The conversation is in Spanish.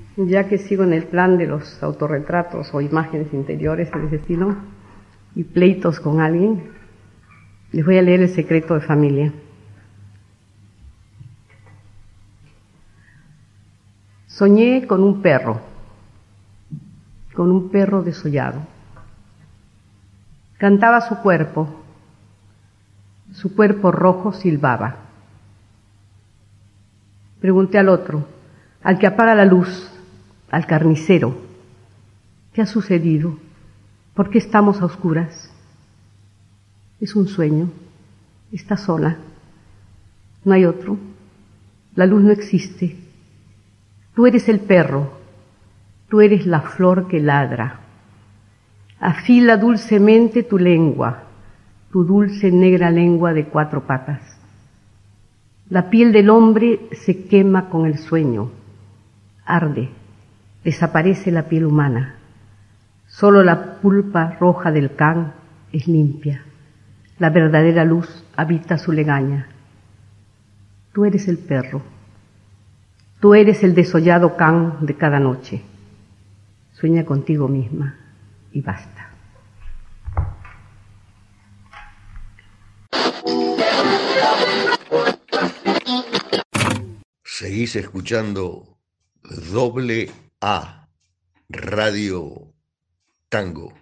Ya que sigo en el plan de los autorretratos o imágenes interiores de ese estilo y pleitos con alguien, les voy a leer El secreto de familia. Soñé con un perro desollado. Cantaba su cuerpo rojo silbaba. Pregunté al otro, al que apaga la luz, al carnicero, ¿qué ha sucedido? ¿Por qué estamos a oscuras? Es un sueño, está sola, no hay otro, la luz no existe. Tú eres el perro, tú eres la flor que ladra. Afila dulcemente tu lengua, tu dulce negra lengua de 4 patas. La piel del hombre se quema con el sueño, arde, desaparece la piel humana. Solo la pulpa roja del can es limpia. La verdadera luz habita su legaña. Tú eres el perro. Tú eres el desollado can de cada noche. Sueña contigo misma y basta. Seguís escuchando Doble A Radio Tango.